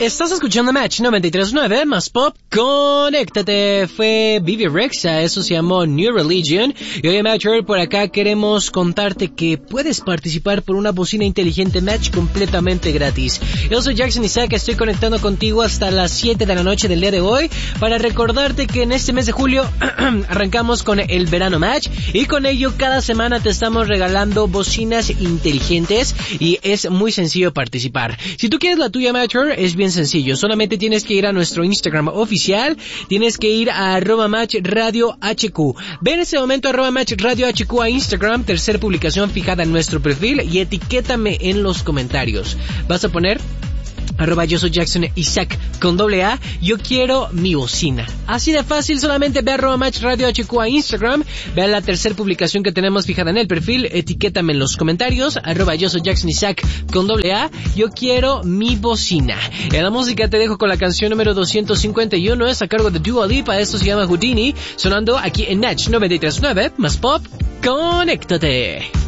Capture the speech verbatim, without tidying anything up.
Estás escuchando Match noventa y tres punto nueve más Pop. Conéctate. Fue Vivi Rexa, eso se llamó New Religion. Y hoy en Match Earl por acá queremos contarte que puedes participar por una bocina inteligente Match completamente gratis. Yo soy Jackson Isaac, estoy conectando contigo hasta las siete de la noche del día de hoy para recordarte que en este mes de julio arrancamos con el verano Match y con ello cada semana te estamos regalando bocinas inteligentes y es muy sencillo participar. Si tú quieres la tuya Match Earl, es bien sencillo, solamente tienes que ir a nuestro Instagram oficial, tienes que ir a arroba match radio hq. Ve en ese momento arroba match radio hq a Instagram, tercera publicación fijada en nuestro perfil y etiquétame en los comentarios. Vas a poner arroba yo soy Jackson Isaac con doble A, yo quiero mi bocina. Así de fácil, solamente ve arroba match radio hq a Instagram, ve a la tercera publicación que tenemos fijada en el perfil, etiquétame en los comentarios, arroba yo soy Jackson Isaac con doble A, yo quiero mi bocina. En la música te dejo con la canción número doscientos cincuenta y uno, es a cargo de Dua Lipa, esto se llama Houdini, sonando aquí en Match noventa y tres punto nueve más Pop. Conéctate.